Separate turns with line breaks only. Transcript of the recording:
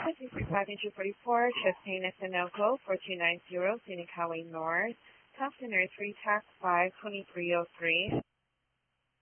This is 244, Chastain Sunoco 4290, Scenic Highway North. Customer 3 tax 52303.